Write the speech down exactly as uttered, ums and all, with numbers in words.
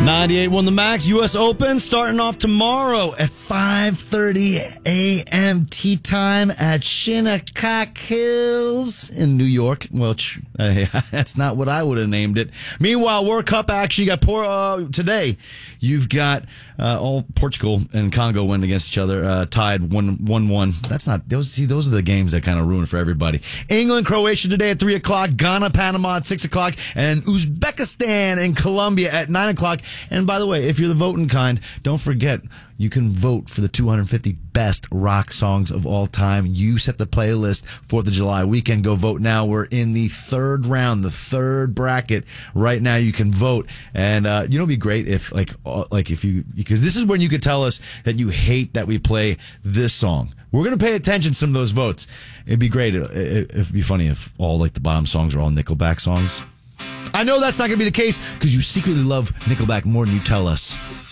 ninety-eight won the Max U S Open starting off tomorrow at five thirty a.m. tea time at Shinnecock Hills in New York. Well, uh, that's not what I would have named it. Meanwhile, World Cup action. You got poor, uh, today. You've got uh, all Portugal and Congo win against each other, uh, tied one one. That's not those. See, those are the games that kind of ruin for everybody. England, Croatia today at three o'clock. Ghana, Panama at six o'clock, and Uzbekistan and Colombia at nine o'clock. And by the way, if you're the voting kind, don't forget you can vote for the two hundred fifty best rock songs of all time. You set the playlist. Fourth of July weekend. Go vote now. We're in the third round, the third bracket right now. You can vote, and uh, you know, it'd be great if like like if you because this is when you could tell us that you hate that we play this song. We're gonna pay attention to some of those votes. It'd be great. It, it, it'd be funny if all like the bottom songs are all Nickelback songs. I know that's not gonna be the case because you secretly love Nickelback more than you tell us.